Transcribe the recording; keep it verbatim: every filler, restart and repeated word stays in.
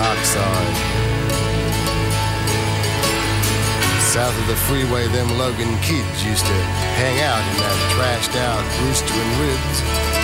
Oxide. South of the freeway, them Logan kids used to hang out in that trashed out Rooster and Ribs.